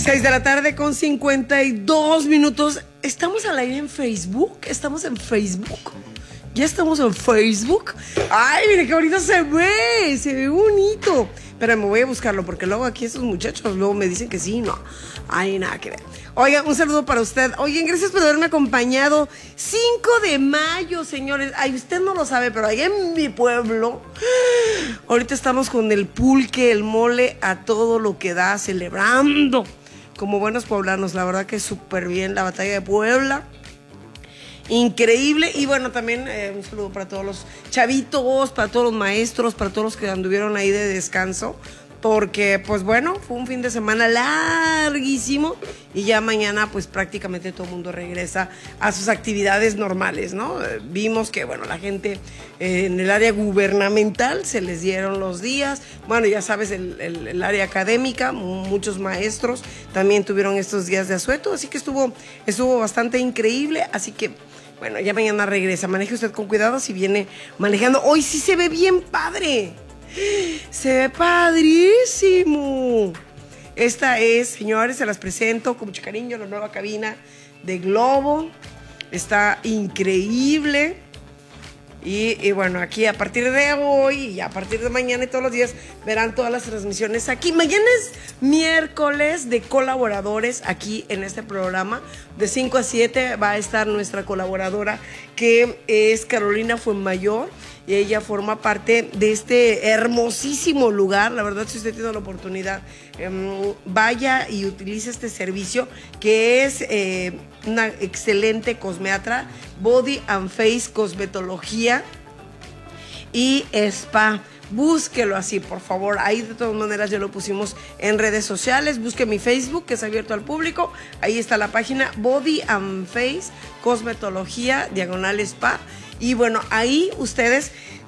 6 de la tarde con 52 minutos. Estamos al aire en Facebook. Estamos en Facebook. Ya estamos en Facebook. Ay, mire qué bonito se ve bonito. Pero me voy a buscarlo porque luego aquí estos muchachos luego me dicen que sí, no. Ay, nada que ver. Oiga, un saludo para usted. Oigan, gracias por haberme acompañado. 5 de mayo, señores. Ay, usted no lo sabe, pero allá en mi pueblo, ahorita estamos con el pulque, el mole, a todo lo que da, celebrando. Como buenos poblanos, la verdad que súper bien la batalla de Puebla. Increíble. Y bueno, también un saludo para todos los chavitos, para todos los maestros, para todos los que anduvieron ahí de descanso, porque pues bueno, fue un fin de semana larguísimo y ya mañana pues prácticamente todo el mundo regresa a sus actividades normales, ¿no? Vimos que bueno, la gente en el área gubernamental se les dieron los días, bueno, ya sabes, el área académica, muchos maestros también tuvieron estos días de asueto, así que estuvo bastante increíble, así que bueno, ya mañana regresa. Maneje usted con cuidado si viene manejando. Hoy sí se ve bien padre. Se ve padrísimo. Esta es, señores, se las presento con mucho cariño, la nueva cabina de Globo. Está increíble. Y bueno, aquí a partir de hoy y a partir de mañana y todos los días verán todas las transmisiones aquí. Mañana es miércoles de colaboradores aquí en este programa. De 5 a 7 va a estar nuestra colaboradora que es Carolina Fuenmayor. Y ella forma parte de este hermosísimo lugar. La verdad, si usted tiene la oportunidad, vaya y utilice este servicio que es una excelente cosmeatra, Body and Face Cosmetología y Spa. Búsquelo así, por favor. Ahí de todas maneras ya lo pusimos en redes sociales. Busque mi Facebook, que es abierto al público. Ahí está la página Body and Face Cosmetología / Spa. Y bueno, ahí ustedes